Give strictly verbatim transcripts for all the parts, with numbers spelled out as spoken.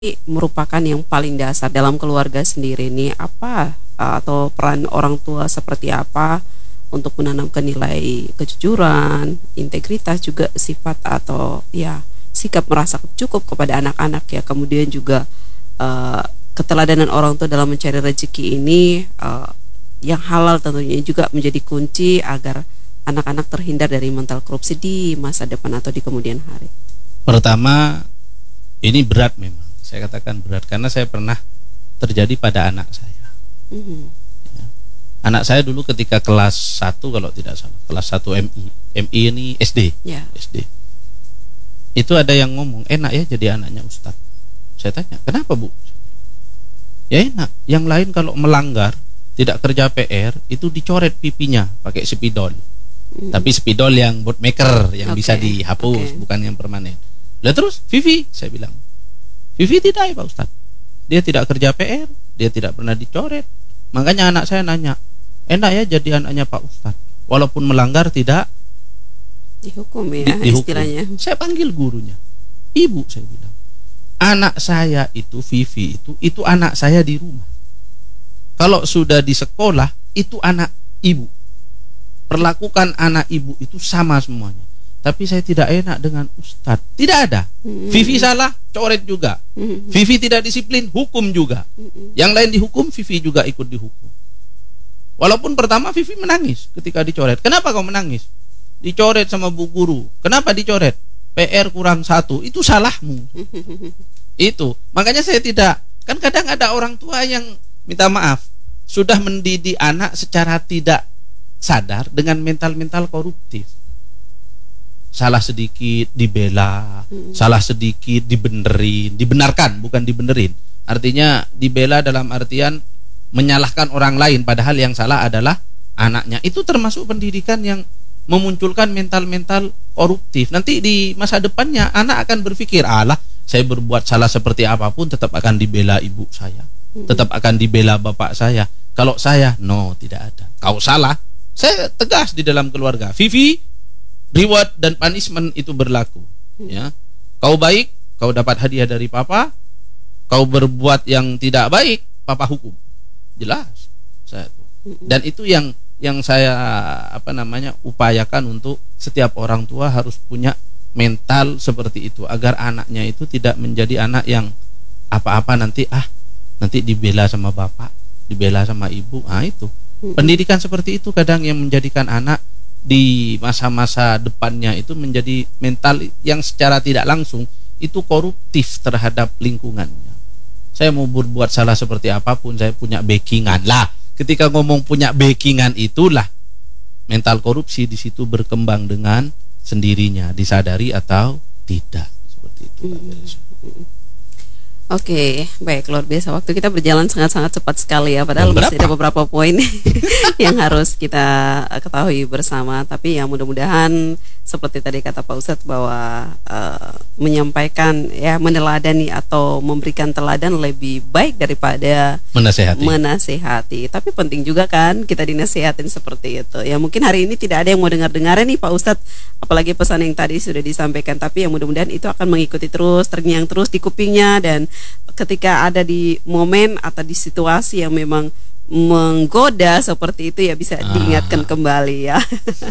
merupakan yang paling dasar dalam keluarga sendiri nih apa uh, atau peran orang tua seperti apa untuk menanamkan nilai kejujuran, integritas juga sifat atau ya sikap merasa cukup kepada anak-anak ya. Kemudian juga uh, keteladanan orang tua dalam mencari rezeki ini uh, yang halal tentunya juga menjadi kunci agar anak-anak terhindar dari mental korupsi di masa depan atau di kemudian hari. Pertama, ini berat memang. Saya katakan berat karena saya pernah terjadi pada anak saya. Mm-hmm. Ya. Anak saya dulu ketika kelas satu kalau tidak salah, kelas satu M I. M I ini S D. Yeah. S D. Itu ada yang ngomong, enak ya jadi anaknya Ustadz. Saya tanya, kenapa Bu? Ya enak, yang lain kalau melanggar, tidak kerja P R, itu dicoret pipinya pakai spidol. Mm-hmm. Tapi spidol yang bootmaker, yang okay. bisa dihapus, okay. bukan yang permanen. Lah terus, Vivi, saya bilang. Vivi tidak ya Pak Ustadz. Dia tidak kerja P R, dia tidak pernah dicoret. Makanya anak saya nanya, enak ya jadi anaknya Pak Ustadz, walaupun melanggar tidak dihukum ya di, dihukum. Istilahnya. Saya panggil gurunya, Ibu, saya bilang, anak saya itu Vivi itu itu anak saya di rumah. Kalau sudah di sekolah itu anak ibu. Perlakukan anak ibu itu sama semuanya. Tapi saya tidak enak dengan Ustadz. Tidak ada. Mm-hmm. Vivi salah, coret juga. Mm-hmm. Vivi tidak disiplin, hukum juga. Mm-hmm. Yang lain dihukum, Vivi juga ikut dihukum. Walaupun pertama Vivi menangis ketika dicoret. Kenapa kau menangis? Dicoret sama bu guru. Kenapa dicoret? P R kurang satu. Itu salahmu. Itu. Makanya saya tidak. Kan kadang ada orang tua yang minta maaf, sudah mendidik anak secara tidak sadar dengan mental-mental koruptif. Salah sedikit dibela, hmm. salah sedikit dibenerin, dibenarkan bukan dibenerin. Artinya dibela dalam artian menyalahkan orang lain padahal yang salah adalah anaknya. Itu termasuk pendidikan yang memunculkan mental-mental koruptif. Nanti di masa depannya anak akan berpikir, alah saya berbuat salah seperti apapun tetap akan dibela ibu saya, hmm. tetap akan dibela bapak saya. Kalau saya, no, tidak ada. Kau salah, saya tegas di dalam keluarga. Vivi, reward dan punishment itu berlaku. Ya, kau baik, kau dapat hadiah dari papa. Kau berbuat yang tidak baik, papa hukum. Jelas. Saya, dan itu yang yang saya apa namanya upayakan untuk setiap orang tua harus punya mental seperti itu agar anaknya itu tidak menjadi anak yang apa-apa nanti ah nanti dibela sama bapak, dibela sama ibu. Ah itu pendidikan seperti itu kadang yang menjadikan anak di masa-masa depannya itu menjadi mental yang secara tidak langsung itu koruptif terhadap lingkungannya. Saya mau berbuat salah seperti apapun, saya punya backingan lah. Ketika ngomong punya backingan itulah mental korupsi di situ berkembang dengan sendirinya, disadari atau tidak. Seperti itu. Mm-hmm. Oke, baik, luar biasa. Waktu kita berjalan sangat-sangat cepat sekali ya. Padahal masih ada beberapa poin yang harus kita ketahui bersama. Tapi ya mudah-mudahan seperti tadi kata Pak Ustadz bahwa uh, menyampaikan ya meneladani atau memberikan teladan lebih baik daripada menasehati. menasehati. Tapi penting juga kan kita dinasehatin seperti itu. Ya mungkin hari ini tidak ada yang mau dengar-dengarnya nih Pak Ustadz, apalagi pesan yang tadi sudah disampaikan. Tapi ya mudah-mudahan itu akan mengikuti terus, terngiang terus di kupingnya, dan ketika ada di momen atau di situasi yang memang menggoda seperti itu ya bisa diingatkan ah. kembali ya.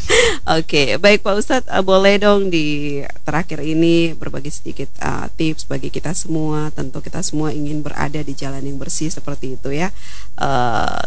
Oke, baik Pak Ustadz, uh, boleh dong di terakhir ini berbagi sedikit uh, tips bagi kita semua. Tentu kita semua ingin berada di jalan yang bersih seperti itu ya. Uh,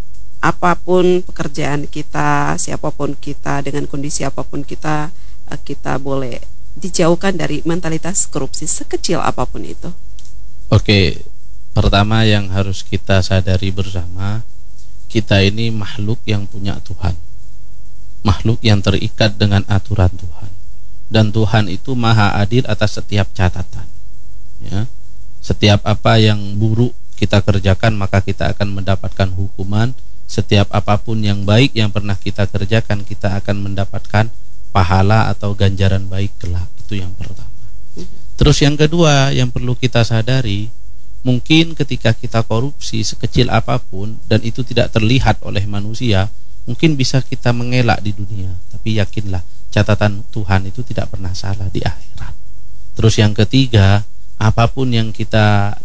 apapun pekerjaan kita, siapapun kita, dengan kondisi apapun kita, uh, kita boleh dijauhkan dari mentalitas korupsi sekecil apapun itu. Oke, pertama yang harus kita sadari bersama, kita ini makhluk yang punya Tuhan, makhluk yang terikat dengan aturan Tuhan, dan Tuhan itu maha adil atas setiap catatan. Ya, setiap apa yang buruk kita kerjakan maka kita akan mendapatkan hukuman. Setiap apapun yang baik yang pernah kita kerjakan kita akan mendapatkan pahala atau ganjaran baik kelak. Itu yang pertama. Terus yang kedua yang perlu kita sadari, mungkin ketika kita korupsi sekecil apapun dan itu tidak terlihat oleh manusia, mungkin bisa kita mengelak di dunia, tapi yakinlah catatan Tuhan itu tidak pernah salah di akhirat. Terus yang ketiga, apapun yang kita